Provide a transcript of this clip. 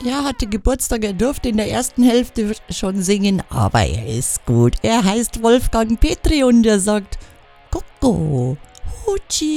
Er hatte Geburtstag, er durfte in der ersten Hälfte schon singen, aber er ist gut. Er heißt Wolfgang Petri und er sagt Coco, Hutschi.